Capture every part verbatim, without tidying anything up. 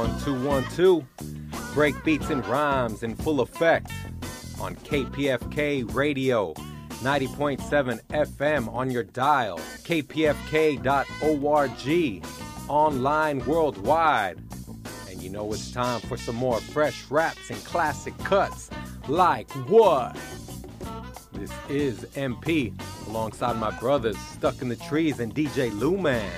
One, two, one, two. Break beats and rhymes in full effect on K P F K Radio, ninety point seven F M on your dial, K P F K dot org, online worldwide. And you know it's time for some more fresh raps and classic cuts. Like what? This is M P, alongside my brothers Stuck in the Trees and D J Lou Man.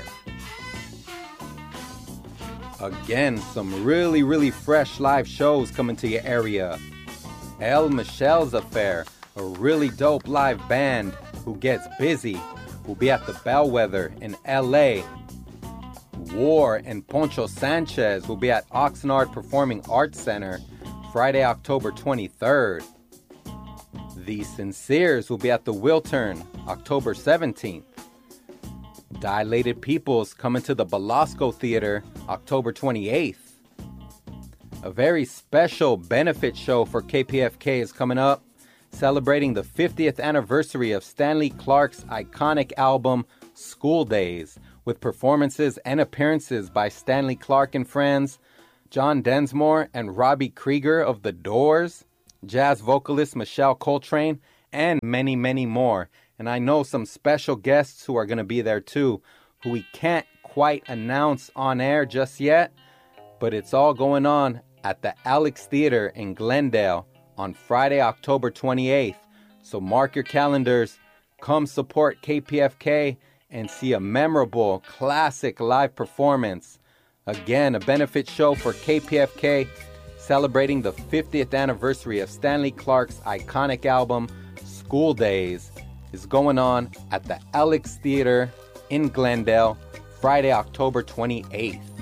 Again, some really, really fresh live shows coming to your area. El Michelle's Affair, a really dope live band who gets busy, will be at the Bellwether in L A. War and Poncho Sanchez will be at Oxnard Performing Arts Center Friday, October twenty-third. The Sinceres will be at the Wiltern October seventeenth. Dilated Peoples coming to the Belasco Theater October twenty-eighth. A very special benefit show for K P F K is coming up, celebrating the fiftieth anniversary of Stanley Clarke's iconic album School Days, with performances and appearances by Stanley Clarke and Friends, John Densmore and Robbie Krieger of The Doors, jazz vocalist Michelle Coltrane, and many, many more. And I know some special guests who are going to be there too, who we can't quite announce on air just yet, but it's all going on at the Alex Theater in Glendale on Friday, October twenty-eighth. So mark your calendars, come support K P F K and see a memorable, classic live performance. Again, a benefit show for K P F K celebrating the fiftieth anniversary of Stanley Clarke's iconic album School Days is going on at the Alex Theater in Glendale Friday, October twenty-eighth.